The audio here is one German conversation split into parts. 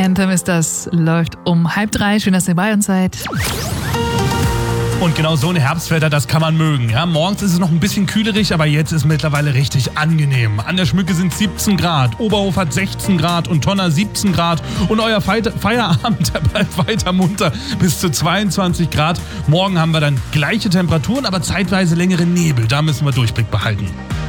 Anthem ist das, läuft um 2:30. Schön, dass ihr bei uns seid. Und genau so ein Herbstwetter, das kann man mögen. Ja, morgens ist es noch ein bisschen kühlerig, aber jetzt ist mittlerweile richtig angenehm. An der Schmücke sind 17 Grad, Oberhof hat 16 Grad und Tonner 17 Grad. Und euer Feierabend, der bleibt weiter munter bis zu 22 Grad. Morgen haben wir dann gleiche Temperaturen, aber zeitweise längere Nebel. Da müssen wir Durchblick behalten.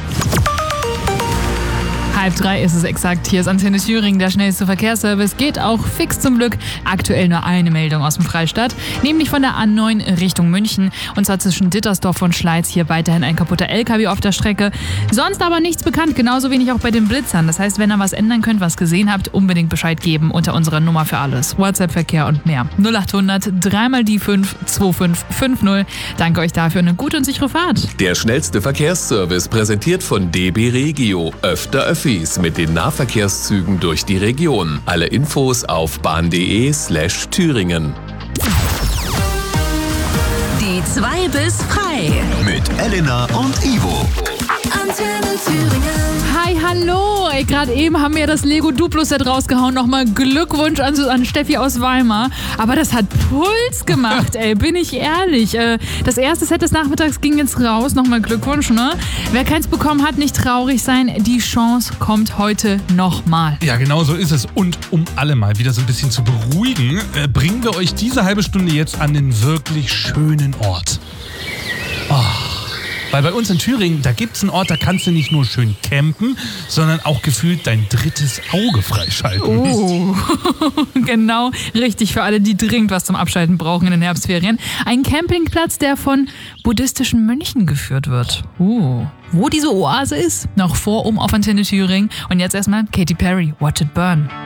2:30 ist es exakt. Hier ist Antenne Thüringen, der schnellste Verkehrsservice. Geht auch fix zum Glück. Aktuell nur eine Meldung aus dem Freistaat, nämlich von der A9 Richtung München. Und zwar zwischen Dittersdorf und Schleiz. Hier weiterhin ein kaputter LKW auf der Strecke. Sonst aber nichts bekannt, genauso wenig auch bei den Blitzern. Das heißt, wenn ihr was ändern könnt, was gesehen habt, unbedingt Bescheid geben unter unserer Nummer für alles. WhatsApp-Verkehr und mehr. 0800 3 die 5 2550. Danke euch dafür und eine gute und sichere Fahrt. Der schnellste Verkehrsservice präsentiert von DB Regio. Öfter Öffis mit den Nahverkehrszügen durch die Region. Alle Infos auf bahn.de/Thüringen. Die 2 bis frei. Mit Elena und Ivo. Antenne Thüringen. Hi, hallo. Gerade eben haben wir das Lego Duplo-Set rausgehauen. Nochmal Glückwunsch an Steffi aus Weimar. Aber das hat Puls gemacht, ey. Bin ich ehrlich. Das erste Set des Nachmittags ging jetzt raus. Nochmal Glückwunsch, ne? Wer keins bekommen hat, nicht traurig sein. Die Chance kommt heute nochmal. Ja, genau so ist es. Und um alle mal wieder so ein bisschen zu beruhigen, bringen wir euch diese halbe Stunde jetzt an den wirklich schönen Ort. Weil bei uns in Thüringen, da gibt's einen Ort, da kannst du nicht nur schön campen, sondern auch gefühlt dein drittes Auge freischalten. Oh, genau richtig für alle, die dringend was zum Abschalten brauchen in den Herbstferien. Ein Campingplatz, der von buddhistischen Mönchen geführt wird. Wo diese Oase ist, noch vor auf Antenne Thüringen. Und jetzt erstmal Katy Perry, Watch It Burn.